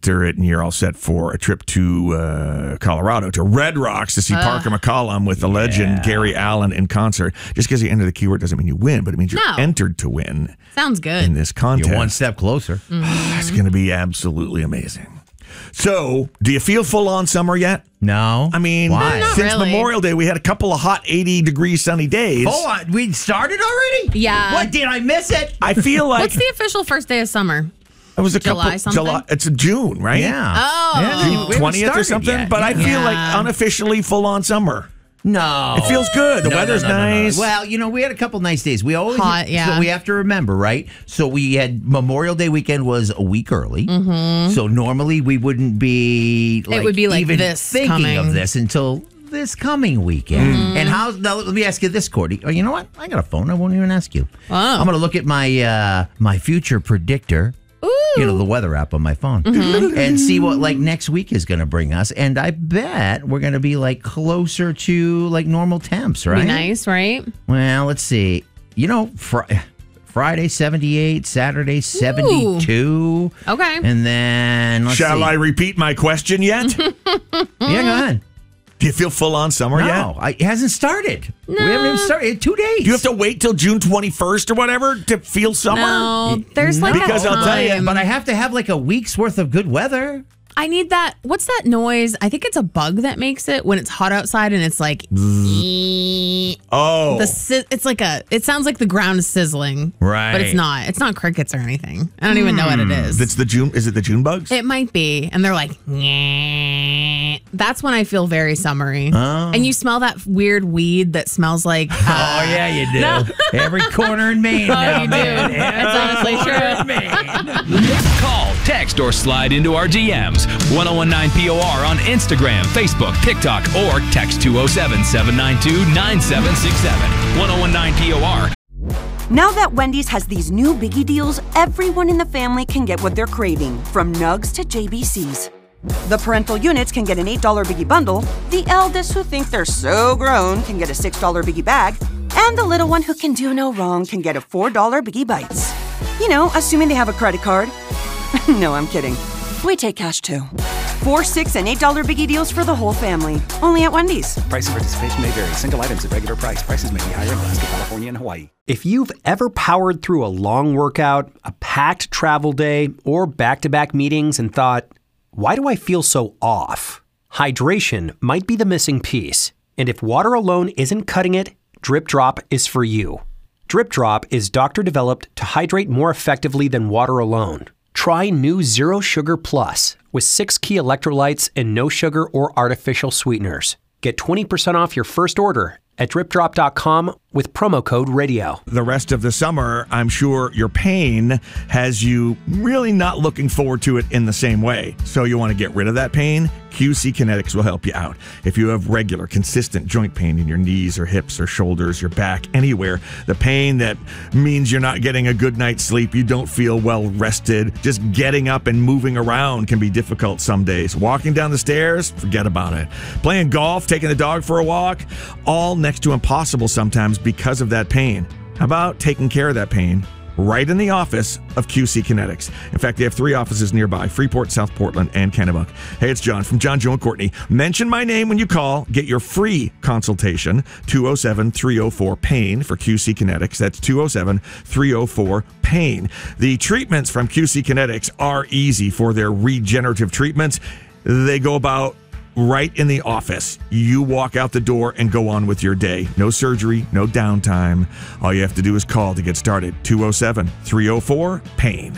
enter it, and you're all set for a trip to Colorado, to Red Rocks, to see Parker McCollum with the legend Gary Allan in concert. Just because you enter the keyword doesn't mean you win, but it means you're entered to win. Sounds good. In this contest. You're one step closer. It's going to be absolutely amazing. So, do you feel full-on summer yet? No. I mean, since Memorial Day, we had a couple of hot 80-degree sunny days. Hold on. We started already? Yeah. What, did I miss it? I feel like... What's the official first day of summer? It was a July something? It's June, right? Yeah. Oh. June 20th or something? Yet. But I feel like unofficially full-on summer. No. It feels good. The weather's nice. Well, we had a couple nice days. We always hot, So we have to remember, right? So we had Memorial Day weekend was a week early. Mm-hmm. So normally we wouldn't be it would be like even this thinking coming. of this until this coming weekend. Mm-hmm. And now let me ask you this, Cordy. Oh, you know what? I got a phone. I won't even ask you. Oh. I'm going to look at my my future predictor. Ooh. The weather app on my phone, and see what next week is going to bring us. And I bet we're going to be closer to normal temps, right? Be nice, right? Well, let's see. Friday 78, Saturday 72. Okay. And then Shall I repeat my question yet? Yeah, go ahead. Do you feel full-on summer yet? No, it hasn't started. No. We haven't even started. 2 days. Do you have to wait till June 21st or whatever to feel summer? No, there's Because I'll tell you, but I have to have a week's worth of good weather. I need that. What's that noise? I think it's a bug that makes it when it's hot outside and it's like. Oh. It's it sounds like the ground is sizzling. Right. But it's not. It's not crickets or anything. I don't even know what it is. Is it the June bugs? It might be. And they're like, nyeh. That's when I feel very summery. Oh. And you smell that weird weed that smells like. Oh, yeah, you do. No. Every corner in Maine now, you man. do. That's honestly true. Call, text, or slide into our DMs. 1019 POR on Instagram, Facebook, TikTok, or text 207-792-9767. 1019 POR. Now that Wendy's has these new biggie deals, everyone in the family can get what they're craving, from Nugs to JBCs. The parental units can get an $8 biggie bundle, the eldest who think they're so grown can get a $6 biggie bag, and the little one who can do no wrong can get a $4 biggie bites. Assuming they have a credit card. No, I'm kidding. We take cash too. 4, $6, and $8 biggie deals for the whole family. Only at Wendy's. Price and participation may vary. Single items at regular price. Prices may be higher in Alaska, California, and Hawaii. If you've ever powered through a long workout, a packed travel day, or back-to-back meetings and thought, why do I feel so off? Hydration might be the missing piece. And if water alone isn't cutting it, Drip Drop is for you. Drip Drop is doctor-developed to hydrate more effectively than water alone. Try new Zero Sugar Plus with 6 key electrolytes and no sugar or artificial sweeteners. Get 20% off your first order at dripdrop.com with promo code radio. The rest of the summer, I'm sure your pain has you really not looking forward to it in the same way. So you want to get rid of that pain? QC Kinetics will help you out. If you have regular, consistent joint pain in your knees or hips or shoulders, your back, anywhere, the pain that means you're not getting a good night's sleep, you don't feel well rested, just getting up and moving around can be difficult some days. Walking down the stairs, forget about it. Playing golf, taking the dog for a walk, all next to impossible sometimes because of that pain. How about taking care of that pain right in the office of QC Kinetics? In fact, they have 3 offices nearby: Freeport, South Portland, and Kennebuck. Hey, it's John from John, Joe, and Courtney. Mention my name when you call. Get your free consultation, 207-304-PAIN for QC Kinetics. That's 207-304-PAIN. The treatments from QC Kinetics are easy for their regenerative treatments. They go about right in the office. You walk out the door and go on with your day. No surgery, no downtime. All you have to do is call to get started. 207-304-PAIN.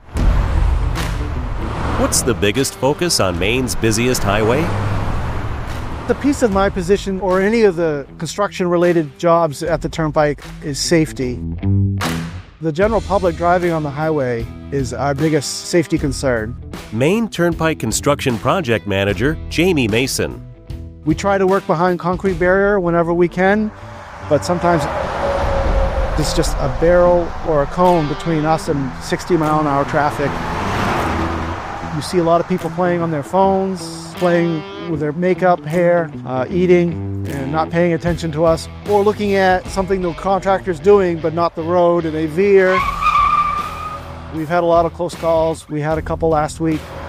What's the biggest focus on Maine's busiest highway? The piece of my position or any of the construction-related jobs at the Turnpike is safety. The general public driving on the highway is our biggest safety concern. Maine Turnpike Construction Project Manager Jamie Mason. We try to work behind concrete barrier whenever we can, but sometimes it's just a barrel or a cone between us and 60-mile-an-hour traffic. You see a lot of people playing on their phones, playing with their makeup, hair, eating, and not paying attention to us, or looking at something the contractor's doing but not the road, and they veer. We've had a lot of close calls. We had a couple last week.